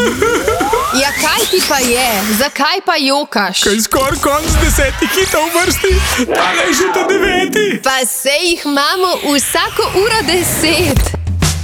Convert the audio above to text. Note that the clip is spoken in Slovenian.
Ja, kaj ti pa je? Zakaj pa jokaš? Kaj skoraj konc 10 hitov v vrsti, tale je že ta 9. Pa sej jih imamo vsako uro 10.